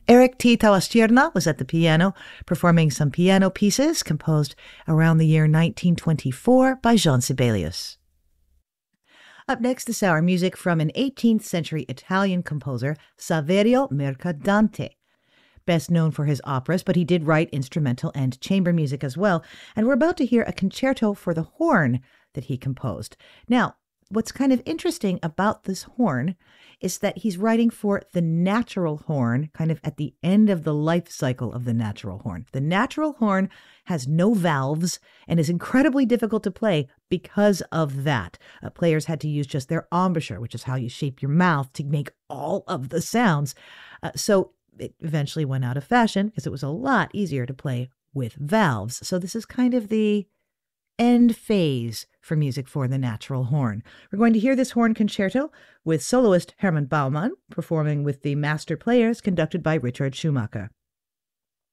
Eric T. Tavastierna was at the piano, performing some piano pieces composed around the year 1924 by Jean Sibelius. Up next is our music from an 18th century Italian composer, Saverio Mercadante. Best known for his operas, but he did write instrumental and chamber music as well. And we're about to hear a concerto for the horn that he composed. Now, what's kind of interesting about this horn is that he's writing for the natural horn, kind of at the end of the life cycle of the natural horn. The natural horn has no valves and is incredibly difficult to play because of that. Players had to use just their embouchure, which is how you shape your mouth to make all of the sounds. So it eventually went out of fashion because it was a lot easier to play with valves. So this is kind of the end phase for music for the natural horn. We're going to hear this horn concerto with soloist Hermann Baumann performing with the master players conducted by Richard Schumacher.